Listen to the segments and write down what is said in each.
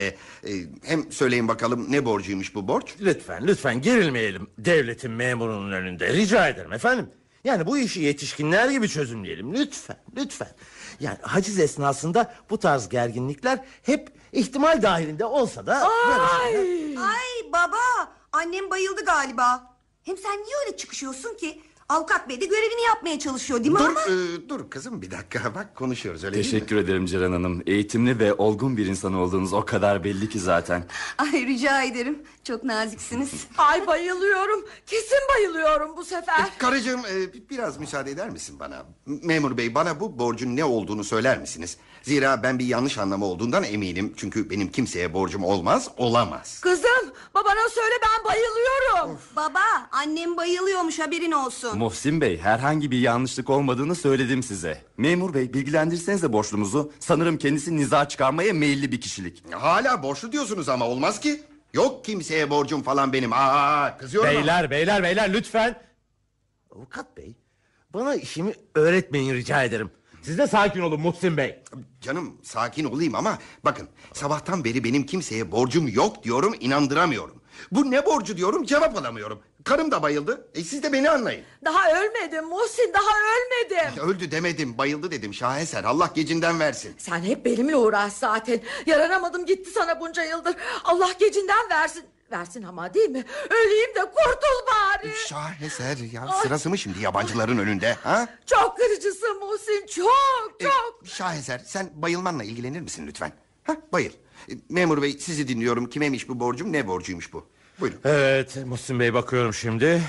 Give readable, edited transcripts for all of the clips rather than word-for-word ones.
Hem söyleyin bakalım ne borcuymuş bu borç? Lütfen gerilmeyelim devletin memurunun önünde, rica ederim efendim. Yani bu işi yetişkinler gibi çözümleyelim lütfen. Yani haciz esnasında bu tarz gerginlikler hep ihtimal dahilinde olsa da... Ay baba, annem bayıldı galiba. Hem sen niye öyle çıkışıyorsun ki? Avukat bey de görevini yapmaya çalışıyor değil mi ama? Dur kızım bir dakika, bak konuşuyoruz öyle değil mi? Teşekkür ederim Ceren Hanım. Eğitimli ve olgun bir insan olduğunuz o kadar belli ki zaten. Ay rica ederim, çok naziksiniz. Ay bayılıyorum, kesin bayılıyorum bu sefer. Karıcığım biraz müsaade eder misin bana? Memur bey, bana bu borcun ne olduğunu söyler misiniz? Zira ben bir yanlış anlama olduğundan eminim. Çünkü benim kimseye borcum olamaz. Kızım, babana söyle, ben bayılıyorum. Baba, annem bayılıyormuş, haberin olsun. Muhsin Bey, herhangi bir yanlışlık olmadığını söyledim size. Memur Bey, bilgilendirirsenize borçlumuzu. Sanırım kendisi niza çıkarmaya meyilli bir kişilik. Hala borçlu diyorsunuz ama olmaz ki. Yok kimseye borcum falan benim. Kızıyorum Beyler lütfen. Avukat bey, bana işimi öğretmeyin rica ederim. Siz de sakin olun Muhsin Bey. Canım sakin olayım ama bakın, sabahtan beri benim kimseye borcum yok diyorum, inandıramıyorum. Bu ne borcu diyorum, cevap alamıyorum. Karım da bayıldı. Siz de beni anlayın. Daha ölmedim Muhsin, daha ölmedim. Öldü demedim, bayıldı dedim Şaheser. Allah gecinden versin. Sen hep benimle uğraş zaten. Yaranamadım gitti sana bunca yıldır. Allah gecinden versin. Versin ama değil mi? Öleyim de kurtul bari. Şaheser ya, sırası mı şimdi yabancıların önünde? Ha? Çok kırıcısın Muhsin, çok. Şaheser, sen bayılmanla ilgilenir misin lütfen? Bayıl. Memur bey, sizi dinliyorum. Kimeymiş bu borcum, ne borcuymuş bu? Buyurun. Evet Muhsin Bey, bakıyorum şimdi.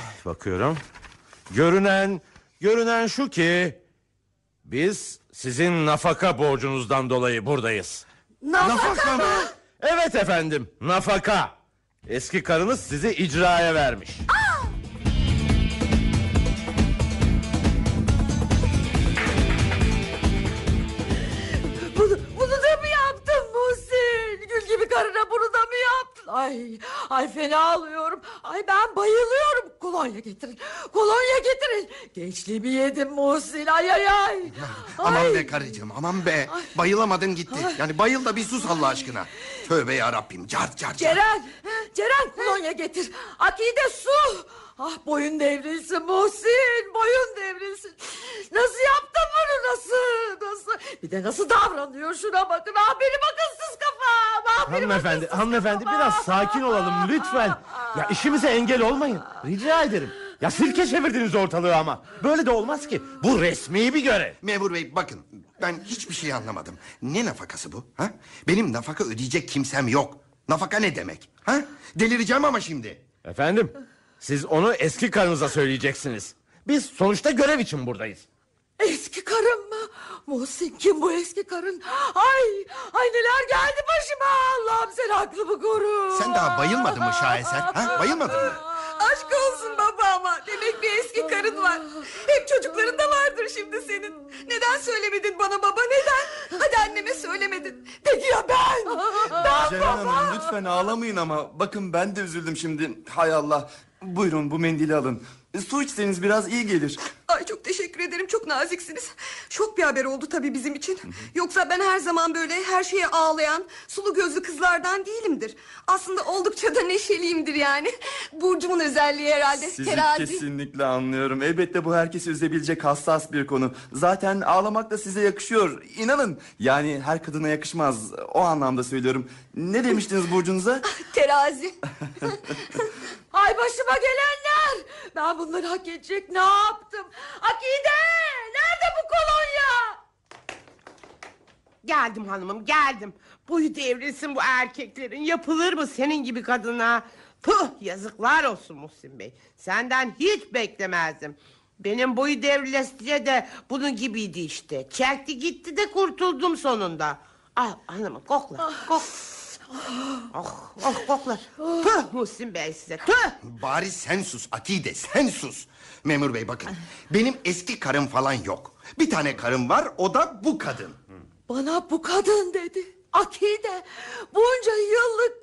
Görünen şu ki biz sizin nafaka borcunuzdan dolayı buradayız. Nafaka mı? Evet efendim, nafaka. Eski karınız sizi icraya vermiş. Bunu da mı yaptın Muhsin? Gül gibi karına bunu da mı yaptın? Ay fena alıyorum. Ay ben bayılıyorum. Kolonya getirin. Gençliğimi yedim Muhsin. Ay. Aman be karıcığım, aman be. Bayılamadın gitti. Yani bayıl da bir sus Allah aşkına. Tövbe yarabbim. Car. Ceren kolonya getir. Akide su. Boyun devrilsin Muhsin. Boyun devrilsin. Nasıl yaptın bunu, nasıl? Bir de nasıl davranıyor, şuna bakın. Benim akılsız kafam. Hanımefendi biraz sakin olalım lütfen. Ya işimize engel olmayın. Rica ederim. Ya sirke çevirdiniz ortalığı ama. Böyle de olmaz ki. Bu resmi bir görev. Memur bey bakın, ben hiçbir şey anlamadım. Ne nafakası bu? Benim nafaka ödeyecek kimsem yok. Nafaka ne demek? Delireceğim ama şimdi. Efendim, siz onu eski karınıza söyleyeceksiniz. Biz sonuçta görev için buradayız. Eski karım mı? Muhsin, kim bu eski karın? Ay neler geldi başıma. Allah'ım sen aklımı koru. Sen daha bayılmadın mı Şaheser? Bayılmadın mı? Aşk olsun baba ama. Demek bir eski karın var. Hep çocukların da vardır şimdi senin. Neden söylemedin bana baba, neden? Hadi anneme söylemedin. Peki ya ben? Ceren Hanım, lütfen ağlamayın ama. Bakın ben de üzüldüm şimdi. Hay Allah. Buyurun, bu mendili alın. Su içseniz biraz iyi gelir. Ay çok teşekkür ederim, çok naziksiniz. Şok bir haber oldu tabii bizim için. Yoksa ben her zaman böyle her şeye ağlayan sulu gözlü kızlardan değilimdir. Aslında oldukça da neşeliyimdir yani. Burcumun özelliği herhalde. Sizi Terazi. kesinlikle anlıyorum. Elbette bu herkesi üzebilecek hassas bir konu. Zaten ağlamak da size yakışıyor. İnanın, yani her kadına yakışmaz. O anlamda söylüyorum. Ne demiştiniz burcunuza? Terazi. Ay başıma gelenler. Ben bunları hak edecek ne yaptım? Akide, nerede bu kolonya? Geldim hanımım, geldim. Boyu devrilsin bu erkeklerin. Yapılır mı senin gibi kadına? Puh, yazıklar olsun Muhsin Bey. Senden hiç beklemezdim. Benim boyu devrilesice de bunun gibiydi işte. Çekti gitti de kurtuldum sonunda. Al hanımım, kokla. Kokla. Tüh Muhsin Bey size, tüh. Bari sen sus Akide, sen sus. Memur bey bakın, benim eski karım falan yok. Bir tane karım var, o da bu kadın. Bana bu kadın dedi. Akide, bunca yıllık